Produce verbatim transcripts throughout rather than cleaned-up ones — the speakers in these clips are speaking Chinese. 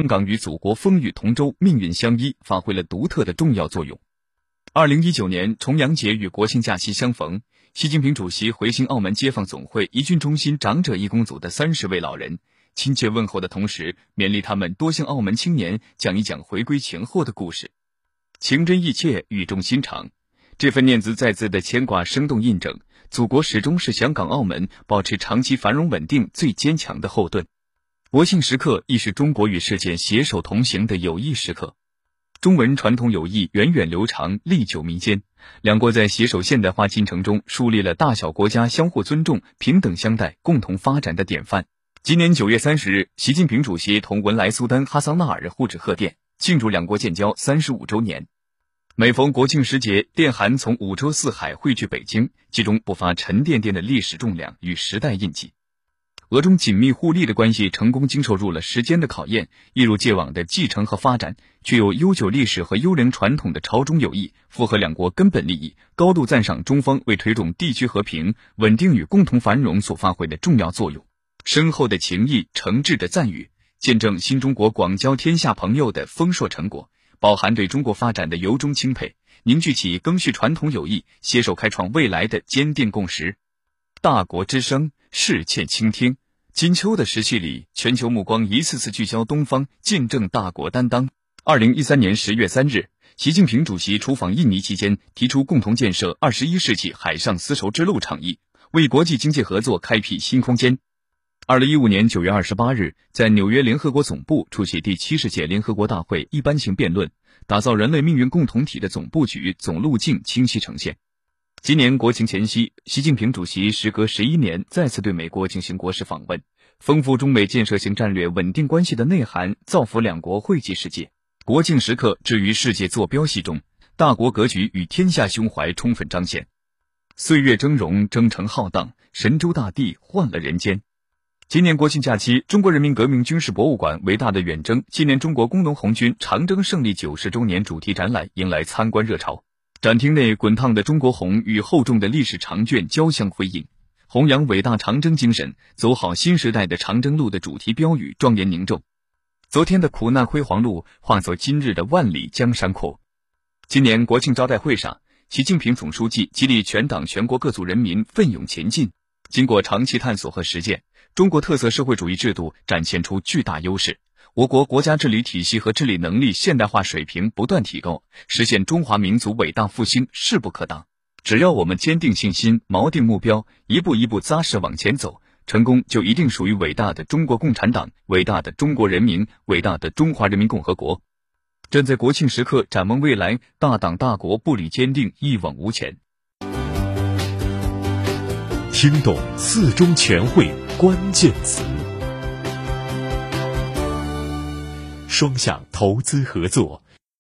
香港与祖国风雨同舟，命运相依，发挥了独特的重要作用。二零一九年重阳节与国庆假期相逢，习近平主席回信澳门街坊总会怡君中心长者义工组的三十位老人，亲切问候的同时，勉励他们多向澳门青年讲一讲回归前后的故事，情真意切，语重心长。这份念兹在兹的牵挂生动印证，祖国始终是香港澳门保持长期繁荣稳定最坚强的后盾。国庆时刻亦是中国与世界携手同行的友谊时刻。中文传统友谊源远流长，历久弥坚，两国在携手现代化进程中树立了大小国家相互尊重、平等相待、共同发展的典范。今年九月三十日，习近平主席同文莱苏丹哈桑纳尔互致贺电，庆祝两国建交三十五周年。每逢国庆时节，电函从五洲四海汇聚北京，其中不乏沉甸甸的历史重量与时代印记。俄中紧密互利的关系成功经受住了时间的考验，一如既往的继承和发展，具有悠久历史和优良传统的朝中友谊，符合两国根本利益，高度赞赏中方为推动地区和平、稳定与共同繁荣所发挥的重要作用。深厚的情谊、诚挚的赞誉，见证新中国广交天下朋友的丰硕成果，饱含对中国发展的由衷钦佩，凝聚起更续传统友谊、携手开创未来的坚定共识。大国之声，世切倾听。金秋的时期里，全球目光一次次聚焦东方，见证大国担当。二零一三年十月三日，习近平主席出访印尼期间，提出共同建设二十一世纪海上丝绸之路倡议，为国际经济合作开辟新空间。二零一五年九月二十八日，在纽约联合国总部出席第七十届联合国大会一般性辩论，打造人类命运共同体的总布局、总路径清晰呈现。今年国庆前夕，习近平主席时隔十一年再次对美国进行国事访问，丰富中美建设性战略稳定关系的内涵，造福两国惠及世界。国庆时刻置于世界坐标系中，大国格局与天下胸怀充分彰显。岁月峥嵘，征程浩荡，神州大地换了人间。今年国庆假期，中国人民革命军事博物馆伟大的远征纪念中国工农红军长征胜利九十周年主题展览迎来参观热潮。展厅内滚烫的中国红与厚重的历史长卷交相辉映，弘扬伟大长征精神，走好新时代的长征路的主题标语庄严凝重。昨天的苦难辉煌路化作今日的万里江山阔。今年国庆招待会上，习近平总书记激励全党全国各族人民奋勇前进。经过长期探索和实践，中国特色社会主义制度展现出巨大优势，我国国家治理体系和治理能力现代化水平不断提高，实现中华民族伟大复兴势不可挡。只要我们坚定信心，锚定目标，一步一步扎实往前走，成功就一定属于伟大的中国共产党、伟大的中国人民、伟大的中华人民共和国。站在国庆时刻展望未来，大党大国步履坚定，一往无前。 听懂四中全会关键词。双向投资合作。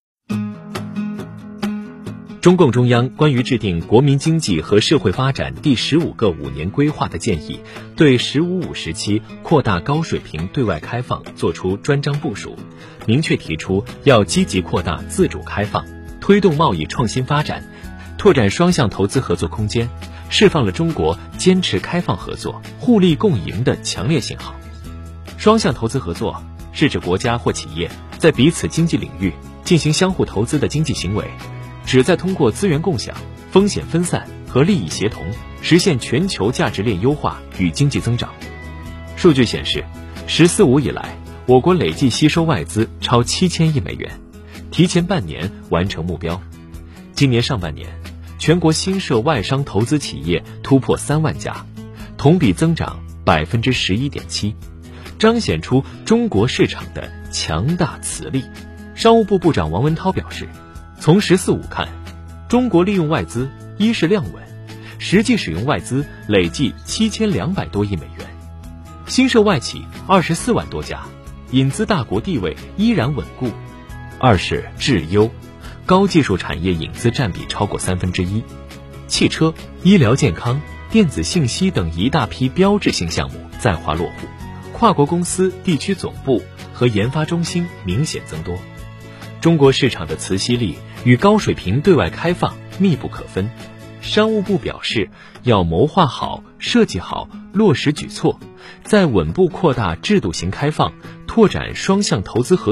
中共中央关于制定国民经济和社会发展第十五个五年规划的建议，对“十五五”时期扩大高水平对外开放作出专章部署，明确提出要积极扩大自主开放，推动贸易创新发展，拓展双向投资合作空间，释放了中国坚持开放合作、互利共赢的强烈信号。双向投资合作是指国家或企业在彼此经济领域进行相互投资的经济行为，旨在通过资源共享、风险分散和利益协同，实现全球价值链优化与经济增长。数据显示，十四五以来，我国累计吸收外资超七千亿美元，提前半年完成目标。今年上半年，全国新设外商投资企业突破三万家，同比增长百分之十一点七，彰显出中国市场的强大磁力。商务部部长王文涛表示，从“十四五”看，中国利用外资一是量稳，实际使用外资累计七千两百多亿美元，新设外企二十四万多家，引资大国地位依然稳固；二是质优，高技术产业引资占比超过三分之一，汽车、医疗健康、电子信息等一大批标志性项目在华落户，跨国公司、地区总部和研发中心明显增多。中国市场的磁吸力与高水平对外开放密不可分。商务部表示，要谋划好、设计好、落实举措，在稳步扩大制度型开放、拓展双向投资合